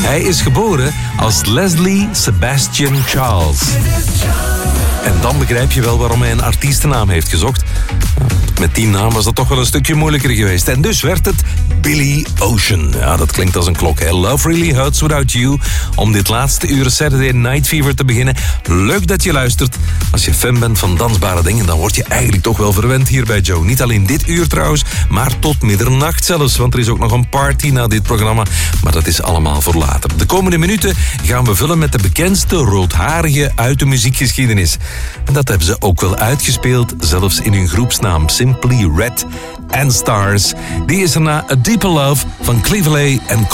Hij is geboren als Leslie Sebastian Charles. En dan begrijp je wel waarom hij een artiestennaam heeft gezocht. Met die naam was dat toch wel een stukje moeilijker geweest. En dus werd het Billy Ocean. Ja, dat klinkt als een klok, hè? Love Really Hurts Without You. Om dit laatste uur Saturday Night Fever te beginnen. Leuk dat je luistert. Als je fan bent van dansbare dingen, dan word je eigenlijk toch wel verwend hier bij Joe. Niet alleen dit uur trouwens, maar tot middernacht zelfs. Want er is ook nog een party na dit programma. Maar dat is allemaal voor later. De komende minuten gaan we vullen met de bekendste roodharige uit de muziekgeschiedenis. En dat hebben ze ook wel uitgespeeld, zelfs in hun groepsnaam Simply Red and Stars. Die is er na A Deeper Love van Cleaverley en